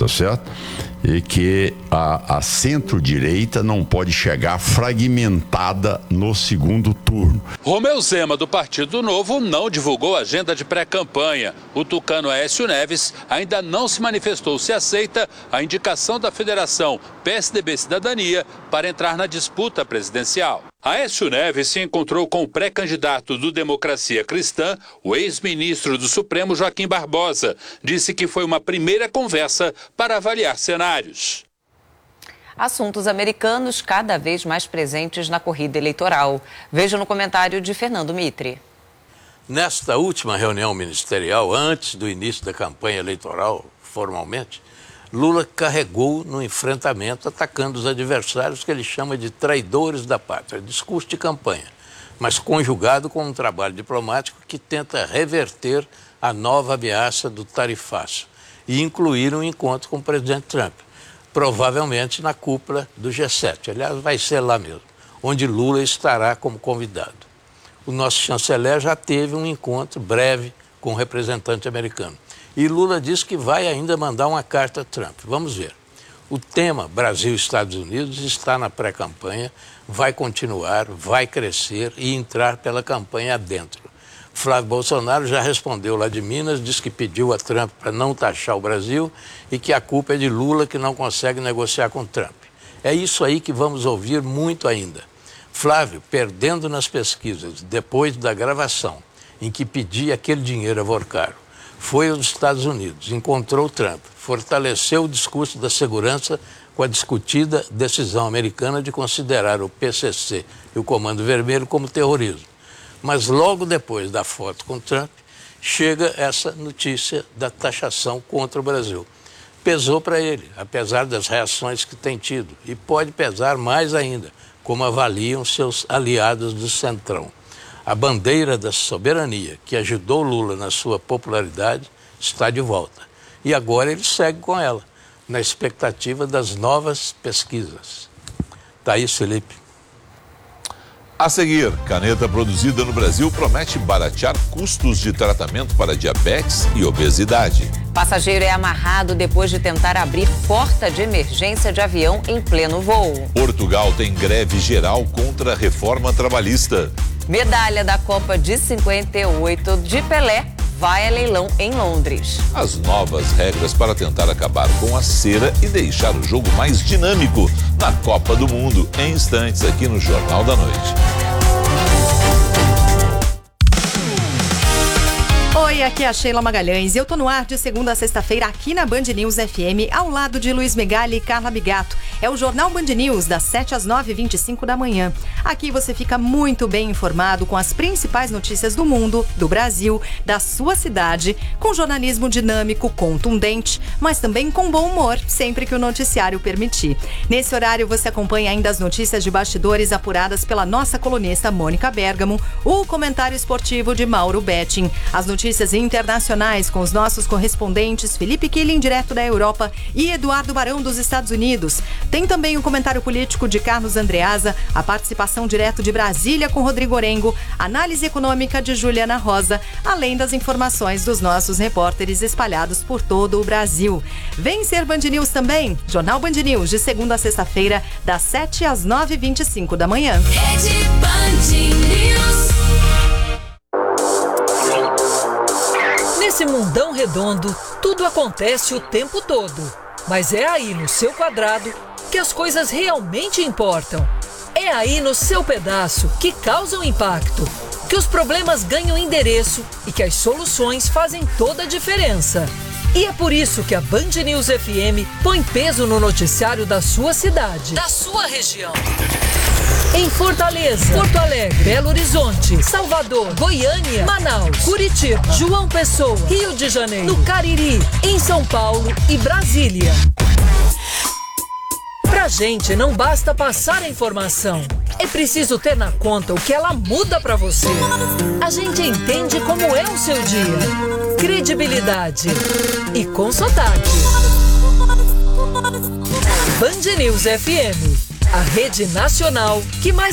tá certo? E que a centro-direita não pode chegar fragmentada no segundo turno. Romeu Zema, do Partido Novo, não divulgou a agenda de pré-campanha. O tucano Aécio Neves ainda não se manifestou se aceita a indicação da federação PSDB-Cidadania para entrar na disputa presidencial. Aécio Neves se encontrou com o pré-candidato do Democracia Cristã, o ex-ministro do Supremo Joaquim Barbosa. Disse que foi uma primeira conversa para avaliar cenários. Assuntos americanos cada vez mais presentes na corrida eleitoral. Veja no comentário de Fernando Mitre. Nesta última reunião ministerial, antes do início da campanha eleitoral, formalmente, Lula carregou no enfrentamento, atacando os adversários que ele chama de traidores da pátria. Discurso de campanha, mas conjugado com um trabalho diplomático que tenta reverter a nova ameaça do tarifaço e incluir um encontro com o presidente Trump, provavelmente na cúpula do G7. Aliás, vai ser lá mesmo, onde Lula estará como convidado. O nosso chanceler já teve um encontro breve com o representante americano. E Lula disse que vai ainda mandar uma carta a Trump. Vamos ver. O tema Brasil e Estados Unidos está na pré-campanha, vai continuar, vai crescer e entrar pela campanha adentro. Flávio Bolsonaro já respondeu lá de Minas, disse que pediu a Trump para não taxar o Brasil e que a culpa é de Lula, que não consegue negociar com Trump. É isso aí que vamos ouvir muito ainda. Flávio, perdendo nas pesquisas depois da gravação em que pedia aquele dinheiro a Vorcaro, foi aos Estados Unidos, encontrou Trump, fortaleceu o discurso da segurança com a discutida decisão americana de considerar o PCC e o Comando Vermelho como terrorismo. Mas logo depois da foto com Trump, chega essa notícia da taxação contra o Brasil. Pesou para ele, apesar das reações que tem tido, e pode pesar mais ainda, como avaliam seus aliados do Centrão. A bandeira da soberania, que ajudou Lula na sua popularidade, está de volta. E agora ele segue com ela, na expectativa das novas pesquisas. Thaís Felipe. A seguir, caneta produzida no Brasil promete baratear custos de tratamento para diabetes e obesidade. Passageiro é amarrado depois de tentar abrir porta de emergência de avião em pleno voo. Portugal tem greve geral contra a reforma trabalhista. Medalha da Copa de 58 de Pelé vai a leilão em Londres. As novas regras para tentar acabar com a cera e deixar o jogo mais dinâmico na Copa do Mundo, em instantes aqui no Jornal da Noite. Oi, aqui é a Sheila Magalhães e eu tô no ar de segunda a sexta-feira aqui na Band News FM, ao lado de Luiz Megali e Carla Bigato. É o Jornal Band News, das 7 às 9h25 da manhã. Aqui você fica muito bem informado com as principais notícias do mundo, do Brasil, da sua cidade, com jornalismo dinâmico, contundente, mas também com bom humor, sempre que o noticiário permitir. Nesse horário você acompanha ainda as notícias de bastidores apuradas pela nossa colunista Mônica Bergamo, o comentário esportivo de Mauro Betting, as notícias internacionais com os nossos correspondentes Felipe Killing, direto da Europa, e Eduardo Barão, dos Estados Unidos. Tem também o comentário político de Carlos Andreasa, a participação direto de Brasília com Rodrigo Orengo, análise econômica de Juliana Rosa, além das informações dos nossos repórteres espalhados por todo o Brasil. Vem ser Band News também, Jornal Band News, de segunda a sexta-feira, das 7 às 9h25 da manhã. Rede Band News. Nesse mundão redondo, tudo acontece o tempo todo. Mas é aí no seu quadrado que as coisas realmente importam. É aí no seu pedaço que causam impacto, que os problemas ganham endereço e que as soluções fazem toda a diferença. E é por isso que a Band News FM põe peso no noticiário da sua cidade, da sua região. Em Fortaleza, Porto Alegre, Belo Horizonte, Salvador, Goiânia, Manaus, Curitiba, João Pessoa, Rio de Janeiro, no Cariri, em São Paulo e Brasília. Pra gente não basta passar a informação, é preciso ter na conta o que ela muda pra você. A gente entende como é o seu dia. Credibilidade e com sotaque. Band News FM, a rede nacional que mais